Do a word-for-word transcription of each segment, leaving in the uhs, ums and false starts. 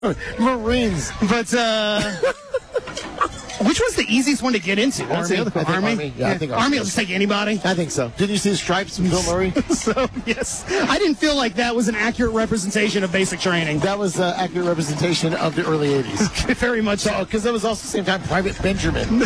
Marines. But, uh... which was the easiest one to get into? Army. The other, I think Army? Army. Yeah, I think Army Army. will just take anybody. I think so. Didn't you see the stripes from Bill Murray? So, yes. I didn't feel like that was an accurate representation of basic training. That was an uh, accurate representation of the early eighties. Very much so. Because that was also the same time Private Benjamin.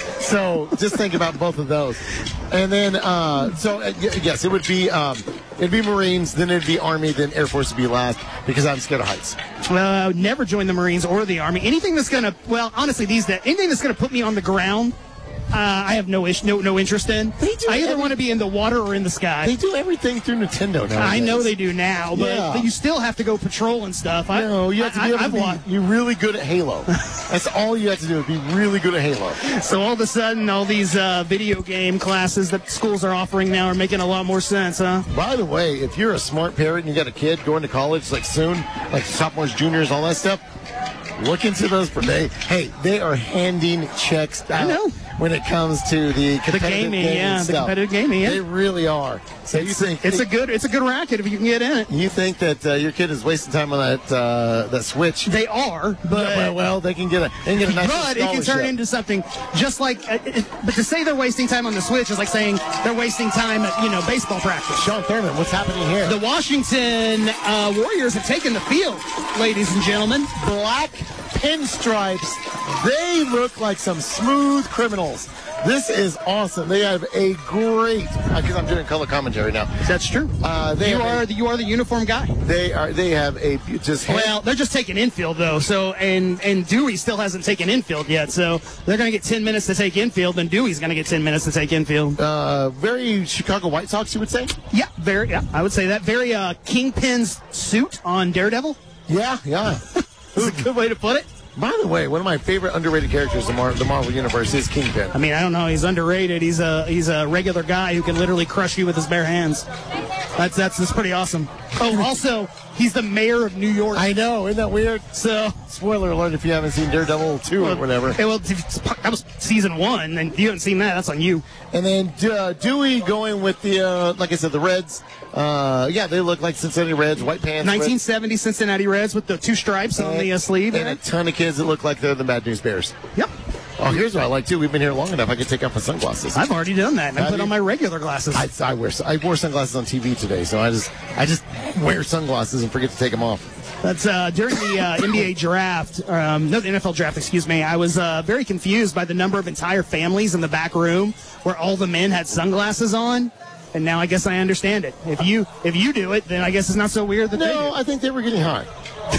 So just think about both of those. And then, uh, so uh, yes, it would be um, it'd be Marines, then it'd be Army, then Air Force would be last because I'm scared of heights. Well, I would never join the Marines or the Army. Anything that's going to, well, honestly, these days, anything that's going to put me on the ground, uh, I have no, ish, no no interest in. They do I either every- want to be in the water or in the sky. They do everything through Nintendo now. I know they do now, but Yeah. you still have to go patrol and stuff. I, No, you have to I, be able I've to watched. be you're really good at Halo. That's all you have to do is be really good at Halo. So all of a sudden, all these uh, video game classes that schools are offering now are making a lot more sense, huh? By the way, if you're a smart parent and you got a kid going to college like soon, like sophomores, juniors, all that stuff, look into those. For they, hey, they are handing checks out I know. when it comes to the The competitive gaming, gaming yeah, the stuff. competitive gaming, yeah. They really are. So you think It's a good, it's a good racket if you can get in it. you think that uh, your kid is wasting time on that uh, that Switch? They are, but well, well, they can get a they can get a nice but it can turn scholarship. into something just like. Uh, it, but to say they're wasting time on the Switch is like saying they're wasting time at you know baseball practice. Sean Thurman, what's happening here? The Washington uh, Warriors have taken the field, ladies and gentlemen. Black pinstripes. They look like some smooth criminals. This is awesome. They have a great. Because I'm doing color commentary now. That's true. Uh, they You have are a- the you are the uniform guy. They are. They have a be- just. Well, they're just taking infield though. So and and Dewey still hasn't taken infield yet. So they're going to get ten minutes to take infield, and Dewey's going to get ten minutes to take infield. Uh, very Chicago White Sox, you would say. Yeah, very. Yeah, I would say that. Very uh, Kingpin's suit on Daredevil. Yeah, yeah. That's a good way to put it. By the way, one of my favorite underrated characters in Mar- the Marvel Universe is Kingpin. I mean, I don't know. He's underrated. He's a he's a regular guy who can literally crush you with his bare hands. That's that's that's pretty awesome. Oh, also, he's the mayor of New York. I know, isn't that weird? So, Spoiler alert if you haven't seen Daredevil two or whatever. hey, well, if it's- that was season one, and you haven't seen that. That's on you. And then uh, Dewey going with the, uh, like I said, the Reds. Uh, yeah, they look like Cincinnati Reds, white pants. nineteen seventy Cincinnati Reds with the two stripes on the uh, sleeve. And a ton of kids that look like they're the Bad News Bears. Yep. Oh, here's what I like too. We've been here long enough. I can take off my sunglasses. I've already done that. And I Have put you? on my regular glasses. I, I wear I wore sunglasses on T V today, so I just I just wear sunglasses and forget to take them off. That's uh, during the uh, N B A draft, um, no, the N F L draft, excuse me. I was uh, very confused by the number of entire families in the back room where all the men had sunglasses on, and now I guess I understand it. If you if you do it, then I guess it's not so weird that they No, do. I think they were getting high.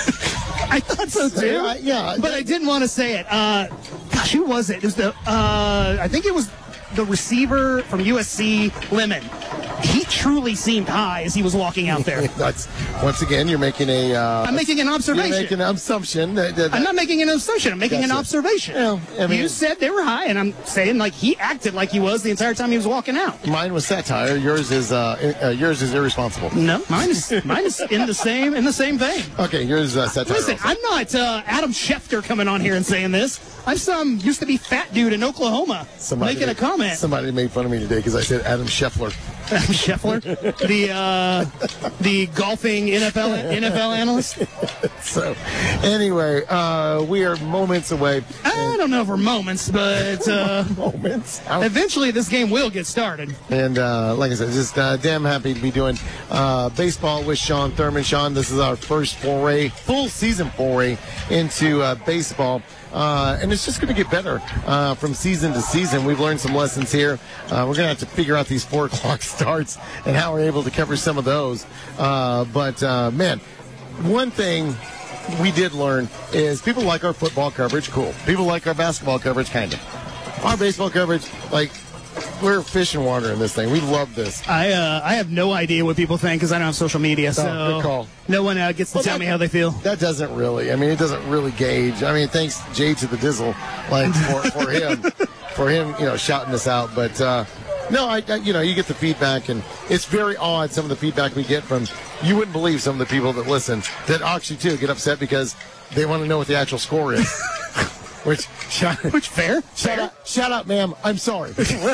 I thought so too. Yeah, yeah. but I didn't want to say it. Uh, gosh, who was it? It was the uh, I think it was the receiver from U S C, Lemon. He truly seemed high as he was walking out there. That's once again you're making a. Uh, I'm making an You're observation. making an assumption. That, that, I'm not making an assumption. I'm making That's an it. observation. Well, I mean- you said they were high, and I'm saying like he acted like he was the entire time he was walking out. Mine was satire. Yours is uh, uh, yours is irresponsible. No, mine is mine is in the same in the same vein. Okay, yours is uh, satire. Listen, also. I'm not uh, Adam Schefter coming on here and saying this. I'm some used to be fat dude in Oklahoma making a comment. Somebody made fun of me today because I said Adam Scheffler. Adam Scheffler, the uh, the golfing N F L N F L analyst. So, anyway, uh, we are moments away. I don't know for moments, but uh, Moments. eventually this game will get started. And uh, like I said, just uh, damn happy to be doing uh, baseball with Sean Thurman. Sean, this is our first foray, full season foray into uh, baseball. Uh, and it's just going to get better uh, from season to season. We've learned some lessons here. Uh, we're going to have to figure out these four o'clock starts and how we're able to cover some of those. Uh, but, uh, man, one thing we did learn is people like our football coverage, cool. People like our basketball coverage, kind of. Our baseball coverage, like, we're fish and water in this thing. We love this. I uh, I have no idea what people think because I don't have social media, so good call. no one uh, gets to Well, tell that- me how they feel. That doesn't really, I mean, it doesn't really gauge. I mean, thanks, Jay to the Dizzle, like, for, for him, for him, you know, shouting this out. But, uh, no, I, I, you know, you get the feedback, and it's very odd, some of the feedback we get from, you wouldn't believe some of the people that listen, that actually, too, get upset because they want to know what the actual score is. Which, shout, Which fair? shout Fair. out, shout out, ma'am, I'm sorry.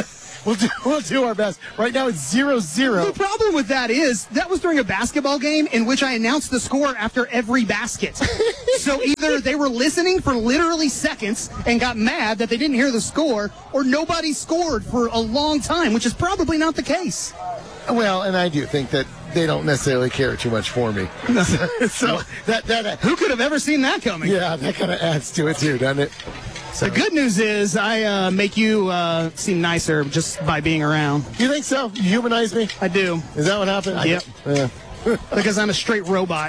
we'll do we'll do our best. Right now it's zero zero. The problem with that is that was during a basketball game in which I announced the score after every basket. So either they were listening for literally seconds and got mad that they didn't hear the score, or nobody scored for a long time, which is probably not the case. Well, and I do think that they don't necessarily care too much for me. so, so that that who could have ever seen that coming? Yeah, that kind of adds to it too, doesn't it? So. The good news is I uh, make you uh, seem nicer just by being around. You think so? You humanize me? I do. Is that what happened? Yep. I, yeah. Because I'm a straight robot.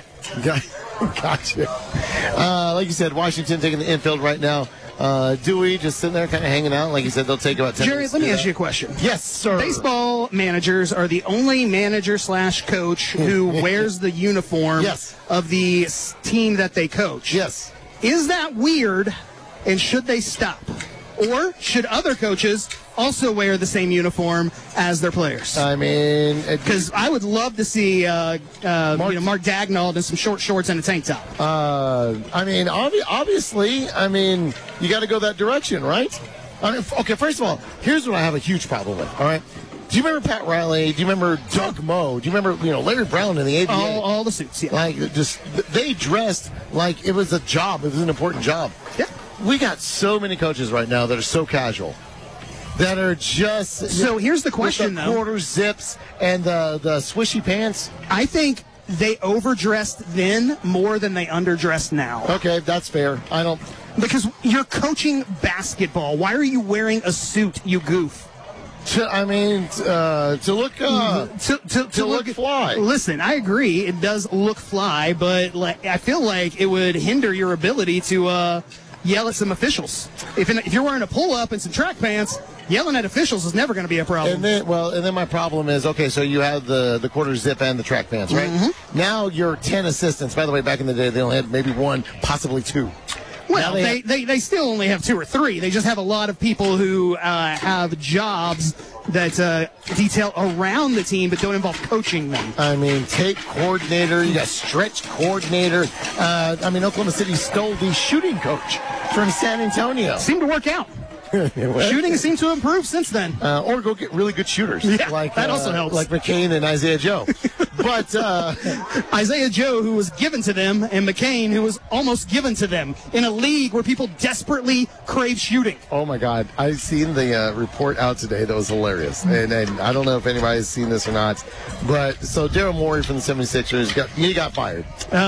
Gotcha. Uh, like you said, Washington taking the infield right now. Uh, Dewey just sitting there kind of hanging out. Like you said, they'll take about ten Jerry, minutes let me to do ask that. you a question. Yes, sir. Baseball managers are the only manager slash coach who wears the uniform Yes. of the s- team that they coach. Yes. Is that weird, and should they stop? Or should other coaches also wear the same uniform as their players? I mean, Because I would love to see uh, uh, Mark- you know, Mark Dagnall in some short shorts and a tank top. Uh, I mean, obvi- obviously, I mean, you got to go that direction, right? I mean, f- okay, first of all, here's what I have a huge problem with, all right? Do you remember Pat Riley? Do you remember Doug Moe? Do you remember, you know, Larry Brown in the A B A? all, all the suits, yeah. Like, just, they dressed like it was a job. It was an important job. Yeah. We got so many coaches right now that are so casual, that are just... So here's the question, with the though. quarter zips and the, the swishy pants. I think they overdressed then more than they underdressed now. Okay, that's fair. I don't... Because you're coaching basketball. Why are you wearing a suit, you goof? To, I mean, uh, to look... Uh, to, to, to, to look fly. Listen, I agree. It does look fly, but like, I feel like it would hinder your ability to uh, yell at some officials. If, in, if you're wearing a pull-up and some track pants, yelling at officials is never going to be a problem. And then, well, and then my problem is, okay, so you have the, the quarter zip and the track pants, right? Mm-hmm. Now you're ten assistants. By the way, back in the day, they only had maybe one, possibly two. Well, they they, have- they, they still only have two or three. They just have a lot of people who uh, have jobs that uh, detail around the team but don't involve coaching them. I mean, tape coordinator, you got stretch coordinator. Uh, I mean, Oklahoma City stole the shooting coach from San Antonio. Seemed to work out. Shooting seemed to improve since then. Uh, or go get really good shooters. Yeah, like, that uh, also helps. Like McCain and Isaiah Joe. But uh, Isaiah Joe, who was given to them, and McCain, who was almost given to them, in a league where people desperately crave shooting. oh my God, I've seen the uh, report out today that was hilarious. And, and I don't know if anybody's seen this or not. But so Daryl Morey from the seventy-sixers, got, he got fired.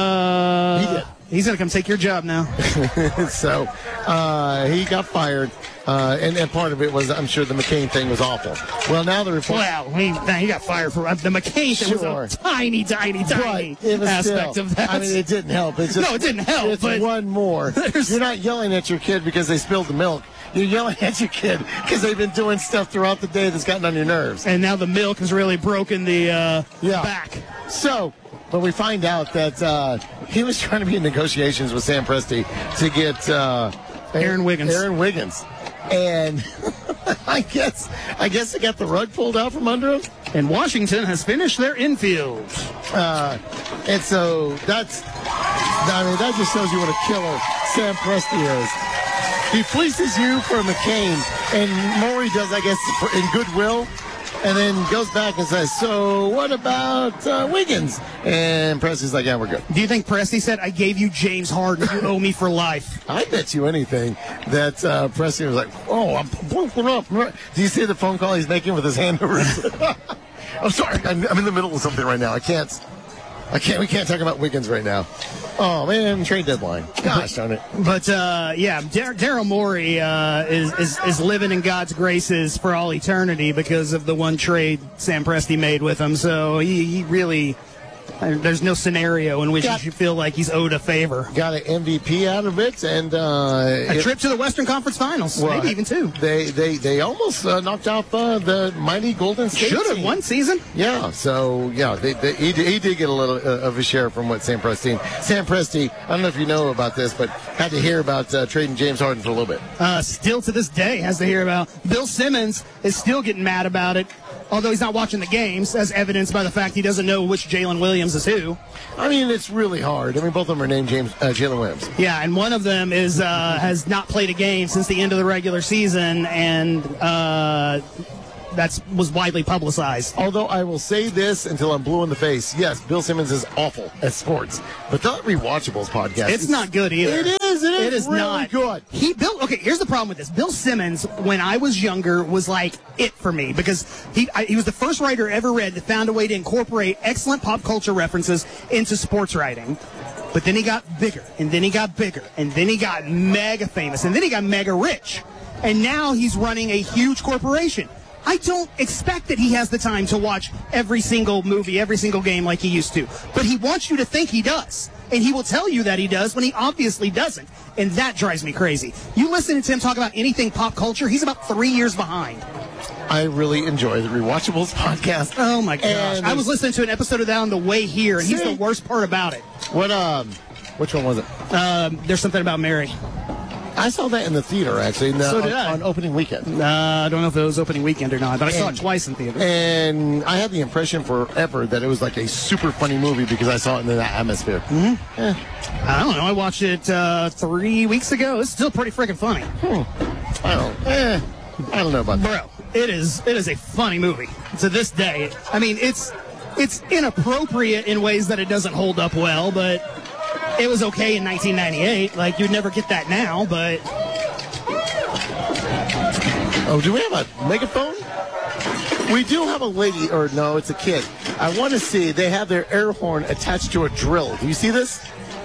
Uh, He did. He's going to come take your job now. so uh, he got fired. Uh, and, and part of it was, I'm sure, the McCain thing was awful. Well, now the report. Well, he, he got fired for uh, the McCain thing. Sure. Was a tiny, tiny, tiny But it was aspect still, of that. I mean, it didn't help. It's just, No, it didn't help, It's but one more. there's- You're not yelling at your kid because they spilled the milk. You're yelling at your kid because they've been doing stuff throughout the day that's gotten on your nerves. and now the milk has really broken the uh, Yeah. back. So, but we find out that uh, he was trying to be in negotiations with Sam Presti to get uh, Aaron Wiggins. Aaron Wiggins, and I guess I guess they got the rug pulled out from under him. And Washington has finished their infield. Uh, and so that's, I mean, that just shows you what a killer Sam Presti is. He fleeces you for McCain, and Morey does, I guess, in goodwill, and then goes back and says, so what about uh, Wiggins? And Presti's like, yeah, we're good. Do you think Presti said, I gave you James Harden, you owe me for life? I bet you anything that uh, Presti was like, oh, I'm broken up. Do you see the phone call he's making with his hand over his... I'm sorry, I'm, I'm in the middle of something right now. I can't... I can't. We can't talk about Wiggins right now. Oh man, trade deadline. Gosh darn it. But uh, yeah, Dar- Daryl Morey uh, is, is is living in God's graces for all eternity because of the one trade Sam Presti made with him. So he, he really, there's no scenario in which Got- you should feel like he's owed a favor. Got an M V P out of it, and uh, A it- trip to the Western Conference Finals, well, maybe even two. They they they almost uh, knocked off uh, the mighty Golden State. Should have team. one season. Yeah, so yeah, they, they, he, did- he did get a little uh, of a share from what Sam Presti. Sam Presti, I don't know if you know about this, but had to hear about uh, trading James Harden for a little bit. Uh, still to this day has to hear about. Bill Simmons is still getting mad about it, although he's not watching the games, as evidenced by the fact he doesn't know which Jalen Williams is who. I mean, it's really hard. I mean, both of them are named James uh, Jalen Williams. Yeah, and one of them is uh, has not played a game since the end of the regular season, and uh, that's was widely publicized. Although I will say this until I'm blue in the face. Yes, Bill Simmons is awful at sports, but the Rewatchables podcast. It's, it's not good either. It is. It is, it is really not good. He Bill. Okay, here's the problem with this. Bill Simmons, when I was younger, was like it for me because he I, he was the first writer I ever read that found a way to incorporate excellent pop culture references into sports writing. But then he got bigger, and then he got bigger, and then he got mega famous, and then he got mega rich. And now he's running a huge corporation. I don't expect that he has the time to watch every single movie, every single game like he used to. But he wants you to think he does. And he will tell you that he does when he obviously doesn't. And that drives me crazy. You listen to him talk about anything pop culture, he's about three years behind. I really enjoy the Rewatchables podcast. Oh, my gosh. And I was listening to an episode of that on the way here, and See? he's the worst part about it. What, um, which one was it? Um, there's something about Mary. I saw that in the theater, actually. In the, So did on, I. on opening weekend. Uh, I don't know if it was opening weekend or not, but I saw it And- twice in theater. And I had the impression forever that it was like a super funny movie because I saw it in that atmosphere. Mm-hmm. Eh, I don't know. I watched it uh, three weeks ago. It's still pretty freaking funny. hmm. I don't eh, I don't know about that. Bro, it is it is a funny movie to this day. I mean, it's it's inappropriate in ways that it doesn't hold up well, but it was okay in nineteen ninety-eight. Like, you'd never get that now, but Oh, do we have a megaphone? We do have a lady, or no, it's a kid. I want to see, they have their air horn attached to a drill. Do you see this?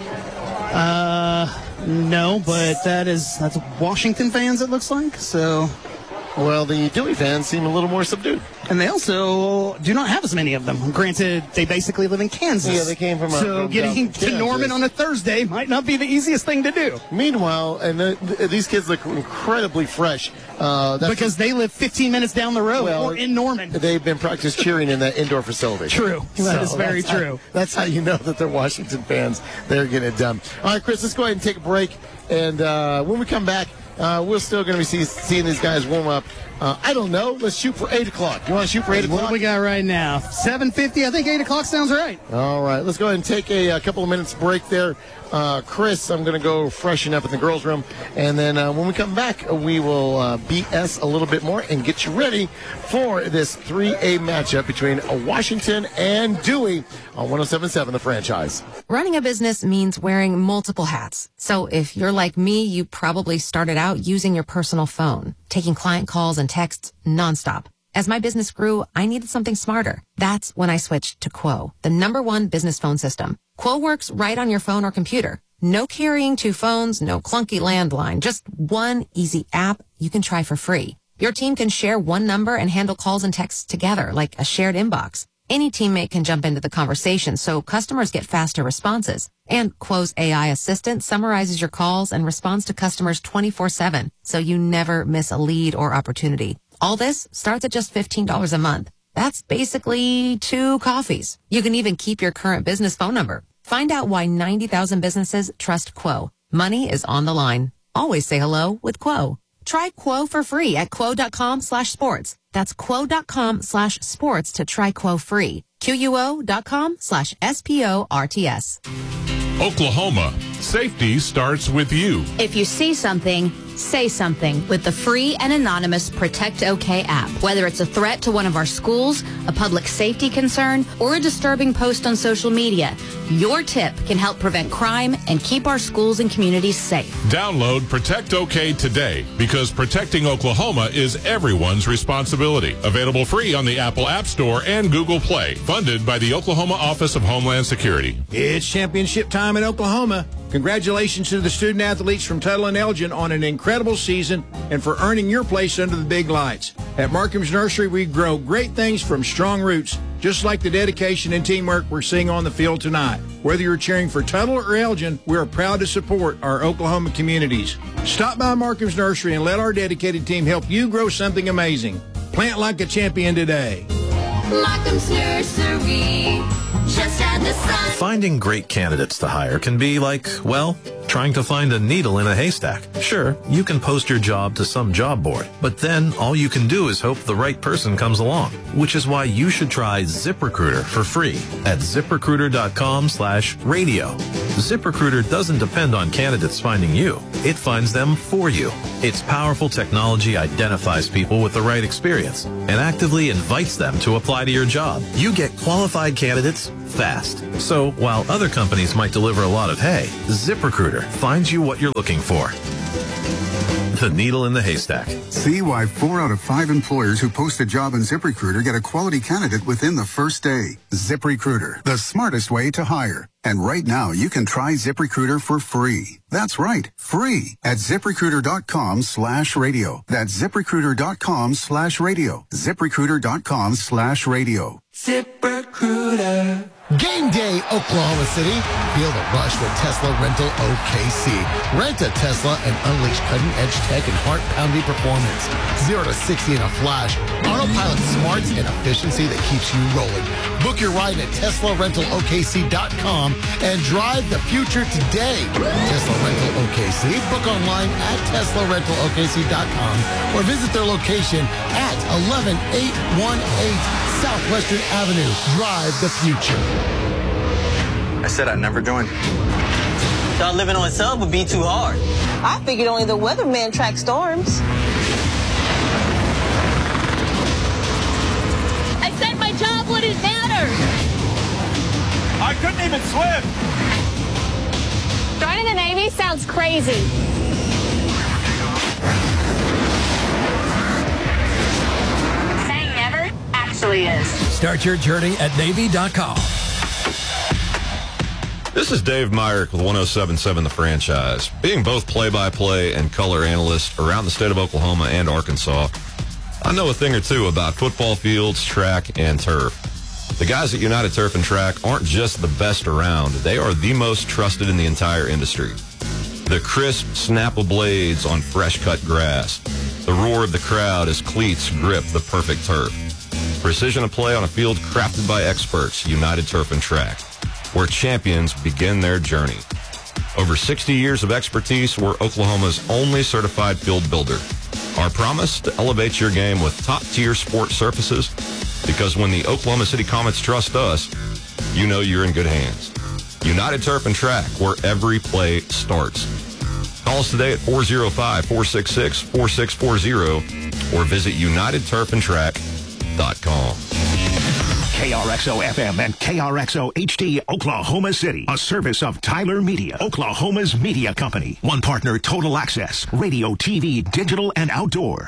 uh, no, but that is that's Washington fans, it looks like. So, Well, the Dewey fans seem a little more subdued. and they also do not have as many of them. Granted, they basically live in Kansas. Yeah, they came from, uh, So from getting down to Kansas. Norman on a Thursday might not be the easiest thing to do. Meanwhile, and the, the, these kids look incredibly fresh. Uh, that's Because they live fifteen minutes down the road Well, or in Norman. they've been practice cheering in that indoor facility. True. That is very that's how- true. that's how you know that they're Washington fans. They're getting it done. All right, Chris, let's go ahead and take a break. And uh, when we come back, uh, we're still going to be see, seeing these guys warm up. Uh, I don't know. Let's shoot for eight o'clock. You want to shoot for eight What o'clock? do we got right now? seven fifty. I think eight o'clock sounds right. All right, let's go ahead and take a, a couple of minutes break there. Uh, Chris, I'm going to go freshen up in the girls' room. And then uh, when we come back, we will uh, B S a little bit more and get you ready for this three A matchup between Washington and Dewey on one oh seven point seven The Franchise. Running a business means wearing multiple hats. So if you're like me, you probably started out using your personal phone, taking client calls and texts nonstop. As my business grew, I needed something smarter. That's when I switched to Quo, the number one business phone system. Quo works right on your phone or computer. No carrying two phones, no clunky landline, just one easy app you can try for free. Your team can share one number and handle calls and texts together like a shared inbox. Any teammate can jump into the conversation so customers get faster responses. And Quo's A I assistant summarizes your calls and responds to customers twenty-four seven, so you never miss a lead or opportunity. All this starts at just fifteen dollars a month. That's basically two coffees. You can even keep your current business phone number. Find out why ninety thousand businesses trust Quo. Money is on the line. Always say hello with Quo. Try Quo for free at quo.com slash sports. That's quo.com slash sports to try Quo free. Q-U-O.com slash S-P-O-R-T-S. Oklahoma, safety starts with you. If you see something, say something with the free and anonymous Protect OK app. Whether it's a threat to one of our schools, a public safety concern, or a disturbing post on social media, your tip can help prevent crime and keep our schools and communities safe. Download Protect OK today because protecting Oklahoma is everyone's responsibility. Available free on the Apple App Store and Google Play. Funded by the Oklahoma Office of Homeland Security. It's championship time in Oklahoma. Congratulations to the student athletes from Tuttle and Elgin on an incredible season and for earning your place under the big lights. At Markham's Nursery, we grow great things from strong roots, just like the dedication and teamwork we're seeing on the field tonight. Whether you're cheering for Tuttle or Elgin, we are proud to support our Oklahoma communities. Stop by Markham's Nursery and let our dedicated team help you grow something amazing. Plant like a champion today. Markham's Nursery, just add the sun. Finding great candidates to hire can be like, well, trying to find a needle in a haystack. Sure, you can post your job to some job board, but then all you can do is hope the right person comes along, which is why you should try ZipRecruiter for free at ZipRecruiter.com slash radio. ZipRecruiter doesn't depend on candidates finding you. It finds them for you. Its powerful technology identifies people with the right experience and actively invites them to apply to your job. You get qualified candidates fast. So while other companies might deliver a lot of hay, ZipRecruiter finds you what you're looking for. The needle in the haystack. See why four out of five employers who post a job on ZipRecruiter get a quality candidate within the first day. ZipRecruiter, the smartest way to hire. And right now, you can try ZipRecruiter for free. That's right, free at ZipRecruiter.com slash radio. That's ZipRecruiter.com slash radio. ZipRecruiter.com slash radio. ZipRecruiter. Game day, Oklahoma City. Feel the rush with Tesla Rental O K C. Rent a Tesla and unleash cutting-edge tech and heart-pounding performance. Zero to sixty in a flash. Autopilot smarts and efficiency that keeps you rolling. Book your ride at Tesla Rental O K C dot com and drive the future today. Tesla Rental O K C. Book online at Tesla Rental O K C dot com or visit their location at eleven eight one eight Southwestern Avenue. Drive the future. I said I'd never join. Thought living on sub would be too hard. I figured only the weatherman track storms. I said my job wouldn't matter. I couldn't even swim. Joining the Navy sounds crazy. Saying never actually is. Start your journey at Navy dot com. This is Dave Myrick with one oh seven point seven The Franchise. Being both play-by-play and color analyst around the state of Oklahoma and Arkansas, I know a thing or two about football fields, track, and turf. The guys at United Turf and Track aren't just the best around. They are the most trusted in the entire industry. The crisp snap of blades on fresh-cut grass. The roar of the crowd as cleats grip the perfect turf. Precision of play on a field crafted by experts, United Turf and Track, where champions begin their journey. Over sixty years of expertise, we're Oklahoma's only certified field builder. Our promise to elevate your game with top-tier sport surfaces, because when the Oklahoma City Comets trust us, you know you're in good hands. United Turf and Track, where every play starts. Call us today at four oh five, four six six, four six four zero or visit United Turf and Track dot com. K R X O F M and K R X O H D Oklahoma City, a service of Tyler Media, Oklahoma's media company. One partner, Total Access, radio, T V, digital, and outdoor.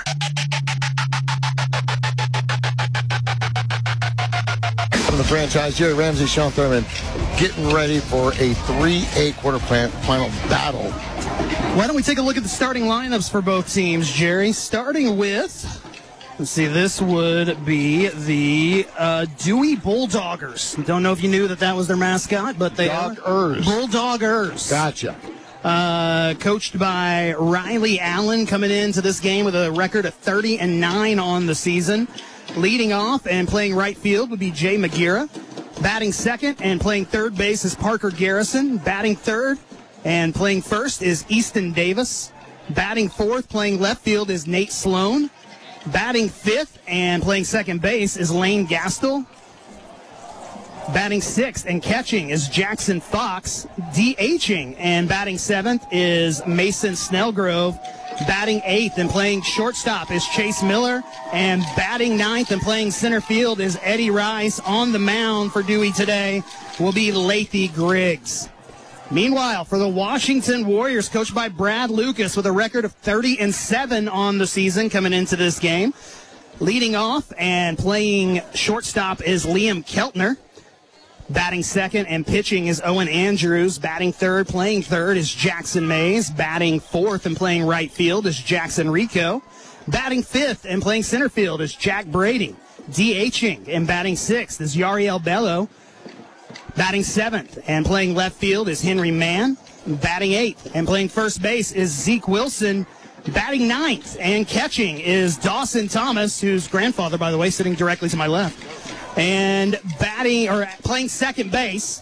From the Franchise, Jerry Ramsey, Sean Thurman, getting ready for a three A quarterfinal battle. Why don't we take a look at the starting lineups for both teams, Jerry? Starting with... Let's see, this would be the uh, Dewey Bulldoggers. Don't know if you knew that that was their mascot, but they Doggers. are. Bulldoggers. Gotcha. Uh, coached by Riley Allen, coming into this game with a record of thirty and nine on the season. Leading off and playing right field would be Jay McGeera. Batting second and playing third base is Parker Garrison. Batting third and playing first is Easton Davis. Batting fourth, playing left field is Nate Sloan. Batting fifth and playing second base is Lane Gastel. Batting sixth and catching is Jackson Fox. DHing and batting seventh is Mason Snellgrove. Batting eighth and playing shortstop is Chase Miller. And batting ninth and playing center field is Eddie Rice. On the mound for Dewey today will be Lathy Griggs. Meanwhile, for the Washington Warriors, coached by Brad Lucas with a record of thirty and seven on the season coming into this game. Leading off and playing shortstop is Liam Keltner. Batting second and pitching is Owen Andrews. Batting third, playing third is Jackson Mays. Batting fourth and playing right field is Jackson Rico. Batting fifth and playing center field is Jack Brady. DHing and batting sixth is Yariel Bello. Batting seventh and playing left field is Henry Mann. Batting eighth and playing first base is Zeke Wilson. Batting ninth and catching is Dawson Thomas, whose grandfather, by the way, sitting directly to my left. And batting or playing second base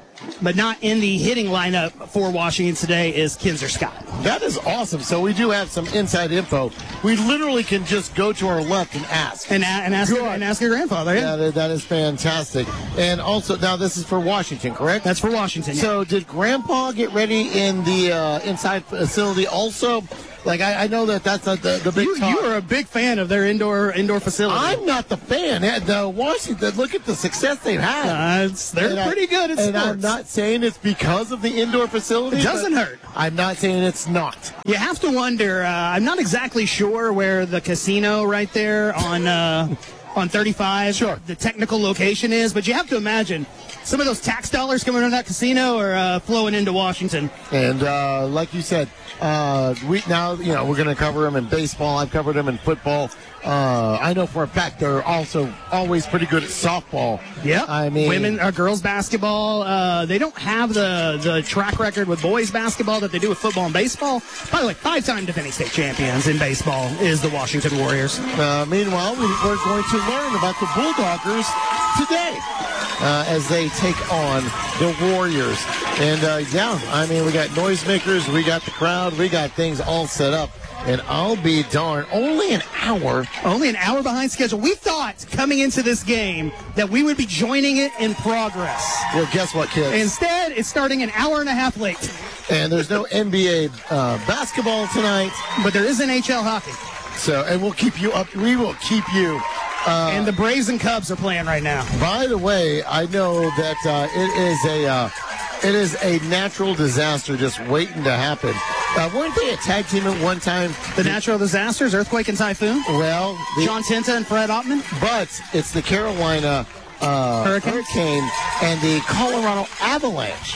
but not in the hitting lineup for Washington today, is Kinzer Scott. That is awesome. So we do have some inside info. We literally can just go to our left and ask. And, a- and, ask, your, and ask your grandfather. Yeah. That is, that is fantastic. And also, now this is for Washington, correct? That's for Washington. So yeah. did Grandpa get ready in the uh, inside facility also? Like, I, I know that that's a, the, the big you, talk. you are a big fan of their indoor indoor facility. I'm not the fan. Eh, The Washington, look at the success they've had. Uh, it's, they're And pretty I, good at and sports. I'm not saying it's because of the indoor facility. It doesn't but hurt. I'm not saying it's not. You have to wonder. Uh, I'm not exactly sure where the casino right there on uh, on thirty-five, Sure. the technical location is, but you have to imagine some of those tax dollars coming out of that casino are uh, flowing into Washington. And uh, like you said, uh, we now you know we're going to cover them in baseball. I've covered them in football. Uh, I know for a fact they're also always pretty good at softball. Yeah, I mean, women, uh, girls basketball. Uh, they don't have the the track record with boys basketball that they do with football and baseball. By the way, five-time defending state champions in baseball is the Washington Warriors. Uh, meanwhile, we, we're going to learn about the Bulldoggers today uh, as they take on the Warriors. And uh, yeah, I mean, we got noisemakers, we got the crowd, we got things all set up. And I'll be darned, only an hour. Only an hour behind schedule. We thought coming into this game that we would be joining it in progress. Well, guess what, kids? Instead, it's starting an hour and a half late. And there's no N B A uh, basketball tonight. But there is N H L hockey. So, and we'll keep you up. We will keep you. Uh, and the Braves and Cubs are playing right now. By the way, I know that uh, it is a uh, it is a natural disaster just waiting to happen. Uh, weren't they a tag team at one time? The natural disasters, earthquake and typhoon. Well, the, John Tinta and Fred Ottman. But it's the Carolina uh, Hurricane and the Colorado Avalanche.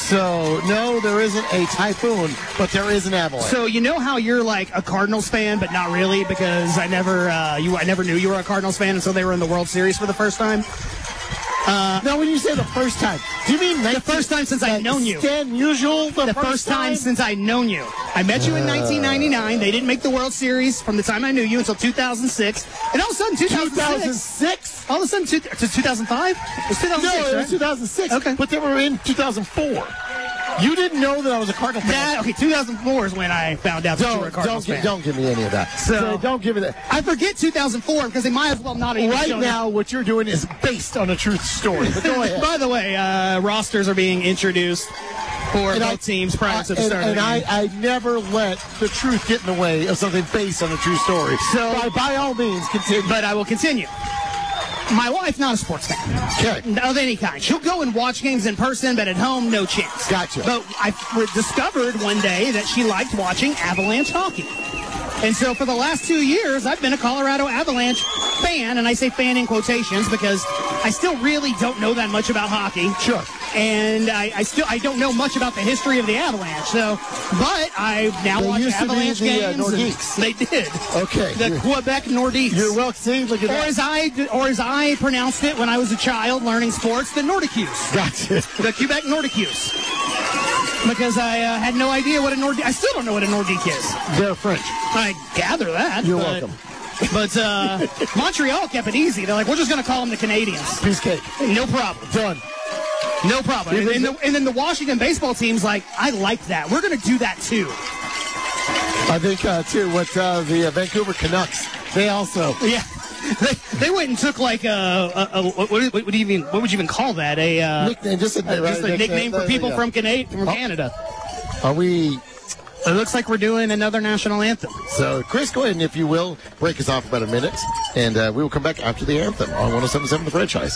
So, no, there isn't a typhoon, but there is an avalanche. So, you know how you're like a Cardinals fan, but not really, because I never uh, you I never knew you were a Cardinals fan until they were in the World Series for the first time. Uh, no, when you say the first time, do you mean the first time since I've known you? Stan Musial, the, the first, first time? time since I've known you. I met you in Uh. nineteen ninety-nine. They didn't make the World Series from the time I knew you until two thousand six. And all of a sudden, two thousand six? All of a sudden, two, to two thousand five? It was two thousand six, No, it right? was two thousand six. Okay. But they were in two thousand four. You didn't know that I was a Cardinal fan. That, okay, two thousand four is when I found out that Don't, you were a Cardinals don't, fan. don't give me any of that. So, So don't give me that. I forget two thousand four because they might as well not even Right shown now, up. what you're doing is based on a true story. But go ahead. By the way, uh, rosters are being introduced for And both I- teams prior to the and, start and of the I, game. I never let the truth get in the way of something based on a true story. So- by, by all means, continue. But I will continue. My wife, not a sports fan. Okay. Of any kind. She'll go and watch games in person, but at home, no chance. Gotcha. But I discovered one day that she liked watching Avalanche hockey. And so for the last two years, I've been a Colorado Avalanche fan, and I say fan in quotations because I still really don't know that much about hockey. Sure. And I, I still I don't know much about the history of the Avalanche. So, but I now They watch used to be Avalanche the, uh, games. and Nordiques. They did. Okay. The You're- Quebec Nordiques. You're well, see, look at Or that. as I or as I pronounced it when I was a child learning sports, the Nordiques. Gotcha. The Quebec Nordiques. Because I uh, had no idea what a Nordique. I still don't know what a Nordique is. They're French. I gather that. You're but, welcome. But uh, Montreal kept it easy. They're like, we're just going to call them the Canadians. Piece of cake. No problem. Done. No problem. And, and, the, and then the Washington baseball team's like, I like that. We're going to do that too. I think, uh, too, what uh, the uh, Vancouver Canucks, they also. Yeah. They, they went and took like a, a, a what, what, what, would you even what would you even call that a uh, Nickname, just a, uh, just a right, nickname uh, for people yeah. from, Cana- from Oh. Canada. Are we? It looks like we're doing another national anthem. So, Chris, go ahead and, if you will, break us off about a minute, and uh, we will come back after the anthem on one oh seven point seven The Franchise.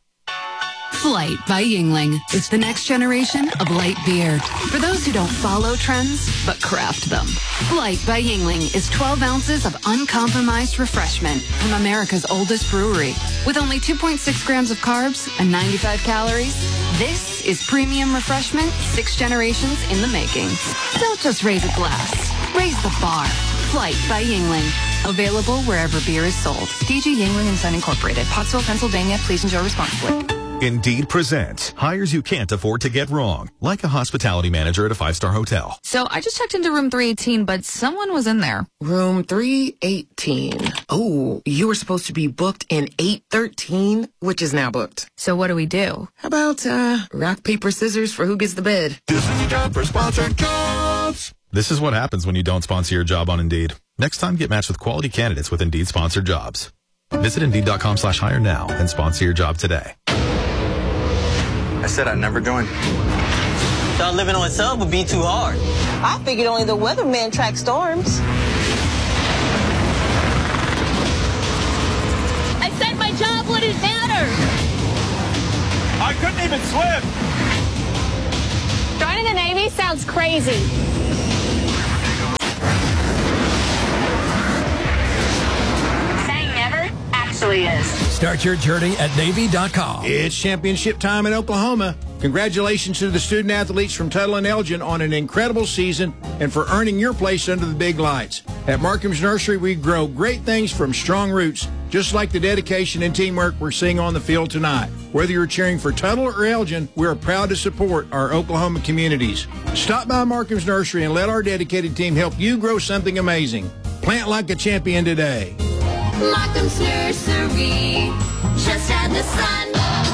Flight by Yingling. It's the next generation of light beer. For those who don't follow trends, but craft them. Flight by Yingling is twelve ounces of uncompromised refreshment from America's oldest brewery. With only two point six grams of carbs and ninety-five calories, this is premium refreshment six generations in the making. Don't just raise a glass. Raise the bar. Flight by Yingling. Available wherever beer is sold. D G Yingling and Son Incorporated. Pottsville, Pennsylvania. Please enjoy responsibly. Indeed presents hires you can't afford to get wrong, like a hospitality manager at a five-star hotel. So I just checked into room three eighteen, but someone was in there. Room three eighteen. Oh, you were supposed to be booked in eight thirteen, which is now booked. So what do we do? How about uh, rock, paper, scissors for who gets the bed? This is a job for sponsored jobs. This is what happens when you don't sponsor your job on Indeed. Next time, get matched with quality candidates with Indeed sponsored jobs. Visit Indeed.com slash hire now and sponsor your job today. I said I'd never join. Thought living on sub would be too hard. I figured only the weatherman tracks storms. I said my job wouldn't matter. I couldn't even swim. Joining the Navy sounds crazy. Saying never actually is. Start your journey at Navy dot com. It's championship time in Oklahoma. Congratulations to the student athletes from Tuttle and Elgin on an incredible season and for earning your place under the big lights. At Markham's Nursery, we grow great things from strong roots, just like the dedication and teamwork we're seeing on the field tonight. Whether you're cheering for Tuttle or Elgin, we are proud to support our Oklahoma communities. Stop by Markham's Nursery and let our dedicated team help you grow something amazing. Plant like a champion today. Markham's Nursery, just had the sun.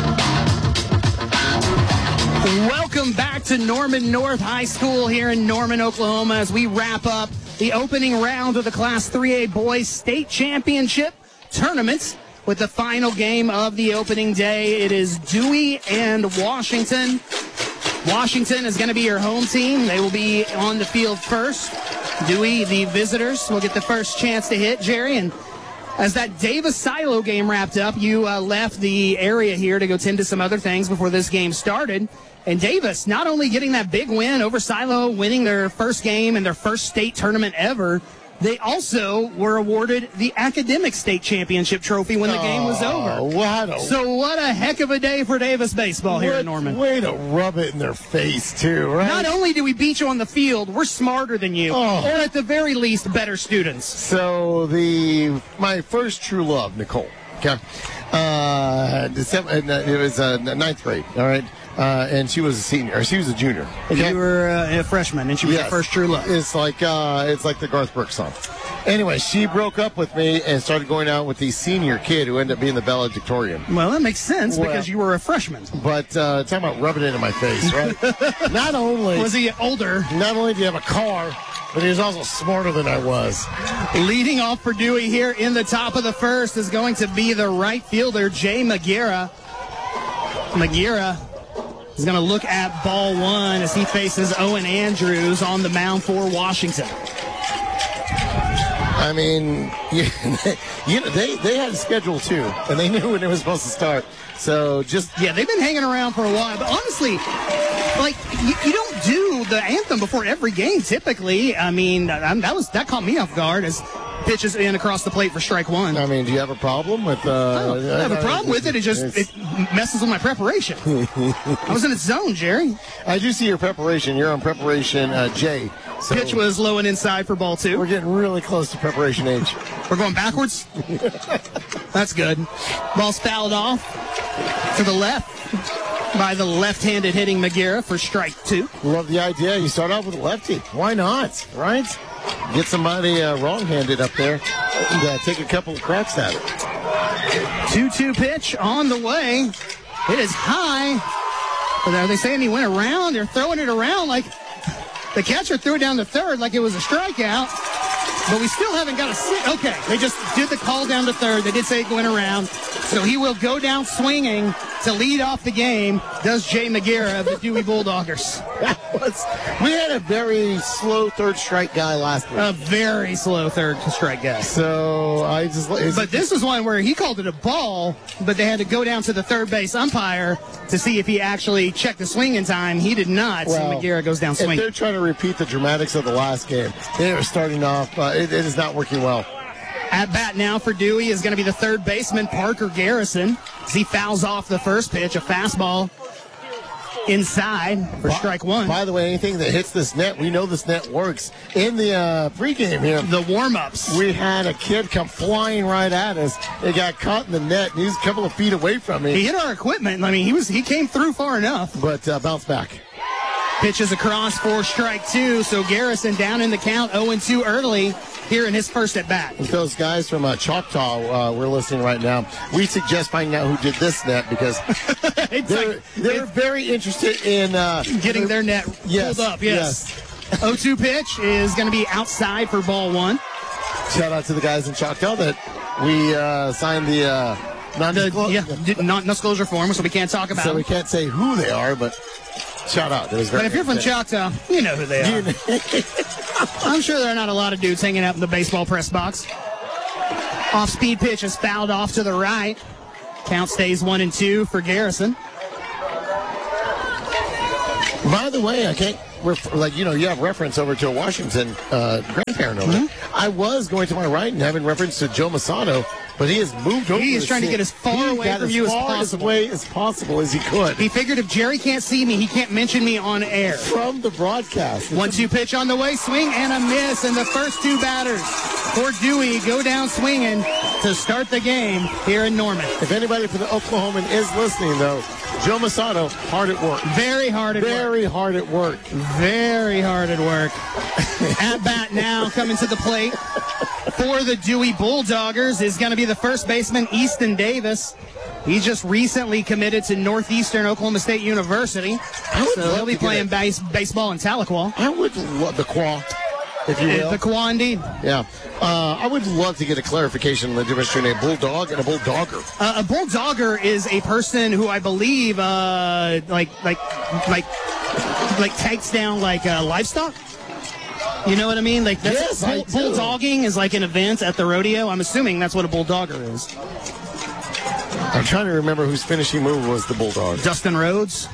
Welcome back to Norman North High School here in Norman, Oklahoma, as we wrap up the opening round of the Class three A Boys State Championship Tournament with the final game of the opening day. It is Dewey and Washington. Washington is going to be your home team. They will be on the field first. Dewey, the visitors, will get the first chance to hit, Jerry. And as that Davis Silo game wrapped up, you uh, left the area here to go tend to some other things before this game started. And Davis not only getting that big win over Silo, winning their first game and their first state tournament ever, they also were awarded the academic state championship trophy when the game was over. What a, so what a heck of a day for Davis baseball here what, in Norman. Way to rub it in their face, too, right? Not only do we beat you on the field, we're smarter than you, oh. or at the very least, better students. So the my first true love, Nicole, okay, uh, December, it was uh, ninth grade, all right? Uh, and she was a senior, or she was a junior. Okay? You were uh, a freshman, and she was yes. your first true love. It's like uh, it's like the Garth Brooks song. Anyway, she broke up with me and started going out with the senior kid who ended up being the valedictorian. Well, that makes sense well, because you were a freshman. But uh, talking about rubbing it into my face, right? Not only was he older, not only do you have a car, but he was also smarter than I was. Leading off for Dewey here in the top of the first is going to be the right fielder, Jay McGuire. McGuire is going to look at ball one as he faces Owen Andrews on the mound for Washington. I mean, you, you know, they, they had a schedule too, and they knew when it was supposed to start. So just yeah, they've been hanging around for a while. But honestly, like you, you don't do the anthem before every game typically. I mean, I'm, that was that caught me off guard as pitches in across the plate for strike one. I mean, do you have a problem with? Uh, oh, I have a problem with it. It just it messes with my preparation. I was in its zone, Jerry. I do see your preparation. You're on preparation uh, J. So pitch was low and inside for ball two. We're getting really close to preparation H. We're going backwards? That's good. Ball's fouled off to the left by the left-handed hitting McGuire for strike two. Love the idea. You start off with a lefty. Why not, right? Get somebody uh, wrong-handed up there and uh, take a couple of cracks at it. two two pitch on the way. It is high. But are they saying he went around? They're throwing it around like the catcher threw it down to third like it was a strikeout. But we still haven't got a sit. Okay, they just did the call down to third. They did say it went around. So he will go down swinging to lead off the game. Does Jay McGuire of the Dewey Bulldoggers. That was, we had a very slow third strike guy last week. A very slow third strike guy. So I just. But this is one where he called it a ball, but they had to go down to the third base umpire to see if he actually checked the swing in time. He did not. Well, so McGuire goes down swinging. If they're trying to repeat the dramatics of the last game, they are starting off. Uh, it, it is not working well. At bat now for Dewey is going to be the third baseman, Parker Garrison, as he fouls off the first pitch, a fastball. inside for by, strike one. By the way, anything that hits this net, we know this net works. In the uh, pregame here, the warm-ups, we had a kid come flying right at us. It got caught in the net, and he's a couple of feet away from me. He hit our equipment. I mean, he was he came through far enough. But uh, bounced back. Pitches across for strike two, so Garrison down in the count, oh and two early here in his first at-bat. Those guys from uh, Choctaw, uh, we're listening right now. We suggest finding out who did this net because they're, like, they're very interested in uh, getting their net yes, pulled up. Yes. yes. oh two pitch is going to be outside for ball one. Shout out to the guys in Choctaw that we uh, signed the uh, non-disclosure yeah, non-disclosure form, so we can't talk about So them. we can't say who they are, but shout out. It but if you're from Choctaw, you know who they are. I'm sure there are not a lot of dudes hanging out in the baseball press box. Off-speed pitch is fouled off to the right. Count stays one and two for Garrison. By the way, I can't, ref- like, you know, you have reference over to a Washington uh, grandparent over mm-hmm. there. I was going to my right and having reference to Joe Masato, but he has moved over. He is trying to get as far away from you as possible. As, as possible as he could. He figured if Jerry can't see me, he can't mention me on air. From the broadcast. One two pitch on the way, swing and a miss, and the first two batters for Dewey go down swinging to start the game here in Norman. If anybody from the Oklahoman is listening, though, Joe Masato, hard at work. Very hard at Very work. Very hard at work. Very hard at work. At bat now, coming to the plate for the Dewey Bulldoggers is going to be the first baseman, Easton Davis. He just recently committed to Northeastern Oklahoma State University. So he'll be playing base, baseball in Tahlequah. I would love the Quah, if you will. The Quah, indeed. Yeah. Uh, I would love to get a clarification on the difference between a bulldog and a bulldogger. Uh, a bulldogger is a person who I believe, uh, like, like, like, like takes down like uh, livestock. You know what I mean? Like that's yes, bull, I do. Bulldogging is like an event at the rodeo. I'm assuming that's what a bulldogger is. I'm trying to remember whose finishing move was the bulldog. Dustin Rhodes.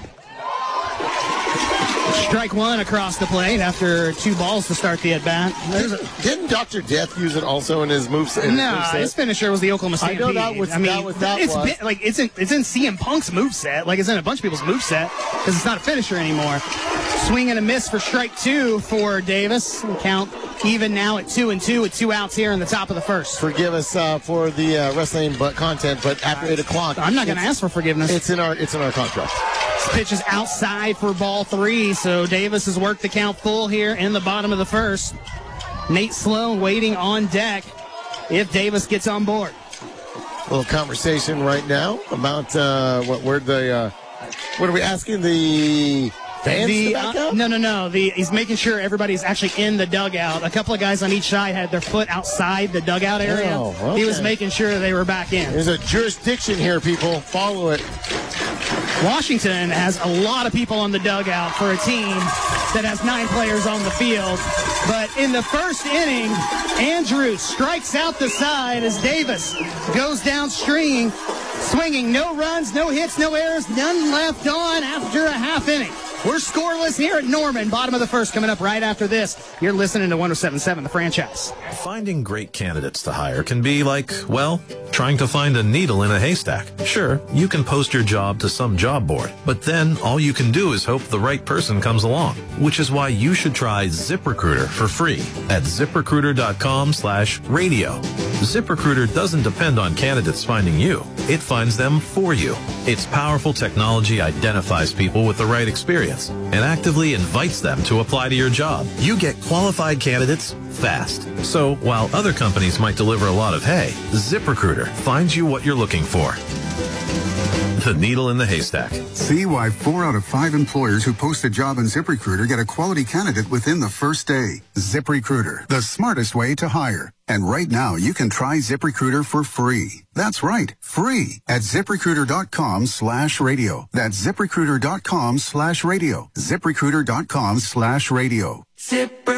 Strike one across the plate after two balls to start the at-bat. Didn't Doctor Death use it also in his moves? In no, his, his finisher was the Oklahoma Stampede. I know that was, I mean, that was, that it's was. Been, like it's in it's in C M Punk's moveset. Like it's in a bunch of people's moveset because it's not a finisher anymore. Swing and a miss for strike two for Davis. Count even now at two and two with two outs here in the top of the first. Forgive us uh, for the uh, wrestling but content, but after eight o'clock, I'm not going to ask for forgiveness. It's in our it's in our contract. This pitch is outside for ball three, so Davis has worked the count full here in the bottom of the first. Nate Sloan waiting on deck if Davis gets on board. A little conversation right now about uh, what where the uh, what are we asking the fans the, to back uh, up? No, no, no. The, he's making sure everybody's actually in the dugout. A couple of guys on each side had their foot outside the dugout area. Oh, okay. He was making sure they were back in. There's a jurisdiction here, people. Follow it. Washington has a lot of people on the dugout for a team that has nine players on the field. But in the first inning, Andrews strikes out the side as Davis goes downstream, swinging no runs, no hits, no errors, none left on after a half inning. We're scoreless here at Norman. Bottom of the first coming up right after this. You're listening to one oh seven point seven, The Franchise. Finding great candidates to hire can be like, well, trying to find a needle in a haystack. Sure, you can post your job to some job board, but then all you can do is hope the right person comes along, which is why you should try ZipRecruiter for free at ZipRecruiter.com slash radio. ZipRecruiter doesn't depend on candidates finding you. It finds them for you. Its powerful technology identifies people with the right experience and actively invites them to apply to your job. You get qualified candidates fast. So while other companies might deliver a lot of hay, ZipRecruiter finds you what you're looking for. The needle in the haystack. See why four out of five employers who post a job on ZipRecruiter get a quality candidate within the first day. ZipRecruiter, the smartest way to hire. And right now, you can try ZipRecruiter for free. That's right, free at ZipRecruiter.com slash radio. That's ZipRecruiter.com slash radio. ZipRecruiter.com slash radio. Zipper.